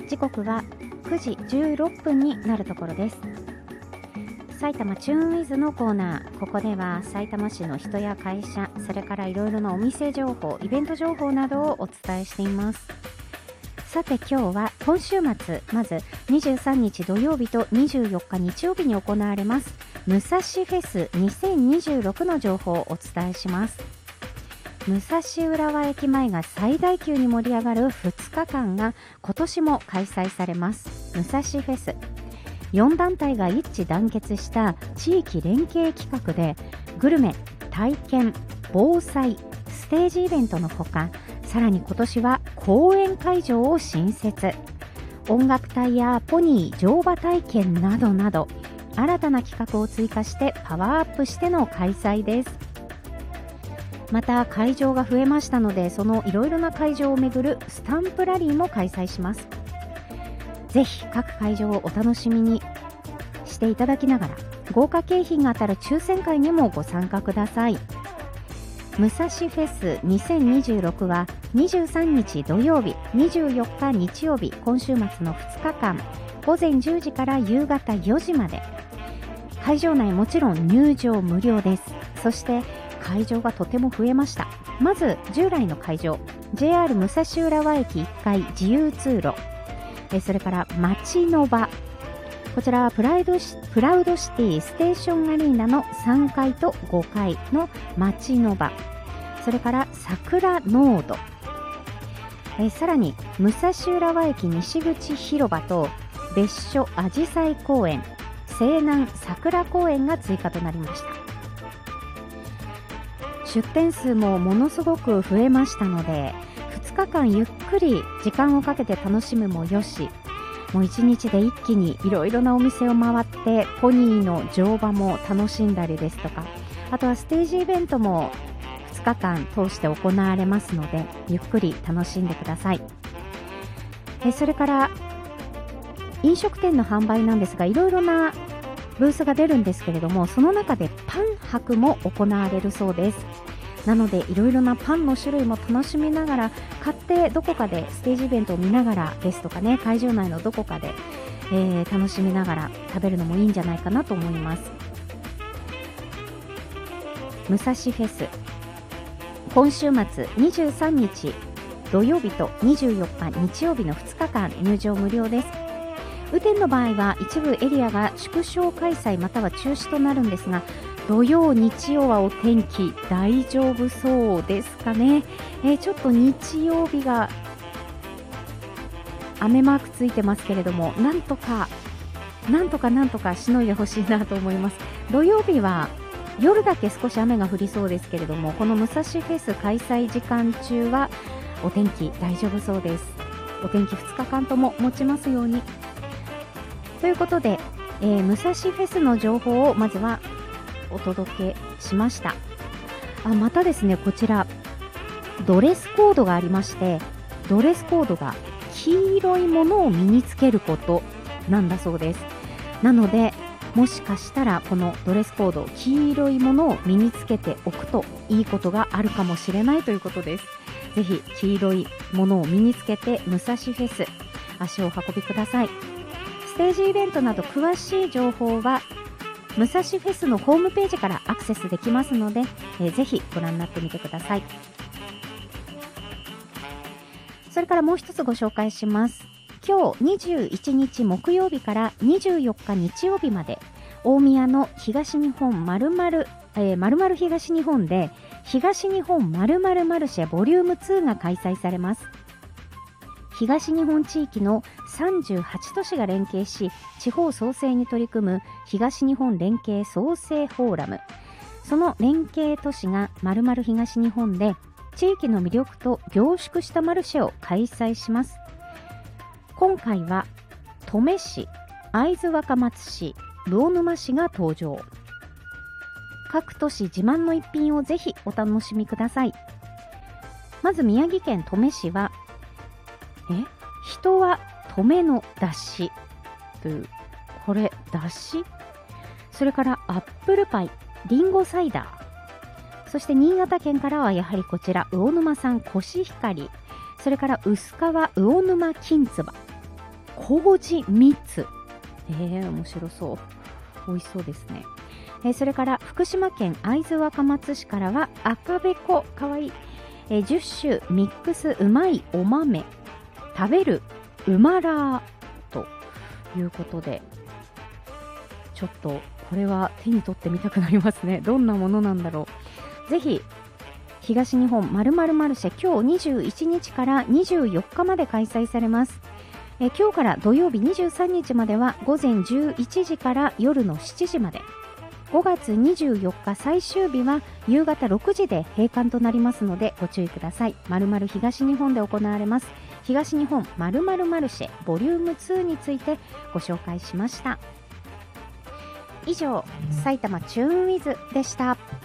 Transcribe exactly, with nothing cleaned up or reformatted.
時刻はくじじゅうろっぷんになるところです。埼玉チューンウィズのコーナー、ここでは埼玉市の人や会社、それからいろいろなお店情報、イベント情報などをお伝えしています。さて今日は今週末、まずにじゅうさんにち土曜日とにじゅうよっか日曜日に行われます武蔵フェスにせんにじゅうろくの情報をお伝えします。武蔵浦和駅前が最大級に盛り上がるふつかかんが今年も開催されます。武蔵フェスよんだんたいが一致団結した地域連携企画で、グルメ、体験、防災、ステージイベントのほか、さらに今年は公演会場を新設、音楽隊やポニー乗馬体験などなど新たな企画を追加してパワーアップしての開催です。また会場が増えましたので、そのいろいろな会場をめぐるスタンプラリーも開催します。ぜひ各会場をお楽しみにしていただきながら、豪華景品が当たる抽選会にもご参加ください。武蔵フェスにせんにじゅうろくはにじゅうさんにち土曜日、にじゅうよっか日曜日、今週末のふつかかん、ごぜんじゅうじから夕方よじまで。会場内もちろん入場無料です。そして会場がとても増えました。まず従来の会場、 ジェイアール 武蔵浦和駅いっかい自由通路、えそれから街の場、こちらはプライドシプラウドシティステーションアリーナのさんかいとごかいの街の場、それから桜ノード、えさらに武蔵浦和駅西口広場と別所あじさい公園、西南桜公園が追加となりました。出店数もものすごく増えましたので、ふつかかんゆっくり時間をかけて楽しむもよし、もういちにちで一気にいろいろなお店を回ってポニーの乗馬も楽しんだりですとか、あとはステージイベントもふつかかん通して行われますので、ゆっくり楽しんでください。えそれから飲食店の販売なんですが、いろいろなブースが出るんですけれども、その中でパン博も行われるそうです。なのでいろいろなパンの種類も楽しみながら、買ってどこかでステージイベントを見ながらですとかね、会場内のどこかで、えー、楽しみながら食べるのもいいんじゃないかなと思います。武蔵フェス今週末にじゅうさんにち土曜日とにじゅうよっか日曜日のふつかかん入場無料です。雨天の場合は一部エリアが縮小開催または中止となるんですが、土曜日曜はお天気大丈夫そうですかね。えー、ちょっと日曜日が雨マークついてますけれども、なんとかなんとかなんとかしのいでほしいなと思います。土曜日は夜だけ少し雨が降りそうですけれども、この武蔵フェス開催時間中はお天気大丈夫そうです。お天気ふつかかんとも持ちますようにということで、えー、武蔵フェスの情報をまずはお届けしました。あ、またですね、こちらドレスコードがありまして、ドレスコードが黄色いものを身につけることなんだそうです。なのでもしかしたらこのドレスコード、黄色いものを身につけておくといいことがあるかもしれないということです。ぜひ黄色いものを身につけて武蔵フェス足をお運びください。ステージイベントなど詳しい情報は武蔵フェスのホームページからアクセスできますので、えー、ぜひご覧になってみてください。それからもう一つご紹介します。今日にじゅういちにち木曜日からにじゅうよっか日曜日まで、大宮の東日本まるまる、えー、まるまる東日本で東日本まるまるマルシェボリュームにが開催されます。東日本地域のさんじゅうはちとしが連携し、地方創生に取り組む東日本連携創生フォーラム、その連携都市がまるまる東日本で地域の魅力と凝縮したマルシェを開催します。今回は登米市、会津若松市、魚沼市が登場。各都市自慢の一品をぜひお楽しみください。まず宮城県登米市は、え人は登米のだしという、これだし、それからアップルパイ、リンゴサイダー、そして新潟県からはやはりこちら魚沼産コシヒカリ、それから薄皮魚沼きんつば、 麹蜜、えー、面白そう、美味しそうですね。えー、それから福島県会津若松市からは赤べこ、かわいい、えー、じゅっ種ミックスうまいお豆食べるうまらーということで、ちょっとこれは手に取ってみたくなりますね。どんなものなんだろう。ぜひ東日本〇〇マルシェ、今日にじゅういちにちからにじゅうよっかまで開催されます。え今日から土曜日にじゅうさんにちまでは午前じゅういちじから夜のしちじまで、ごがつにじゅうよっか最終日は夕方ろくじで閉館となりますのでご注意ください。〇〇東日本で行われます東日本〇〇マルシェボリュームツーについてご紹介しました。以上、埼玉チューンウィズでした。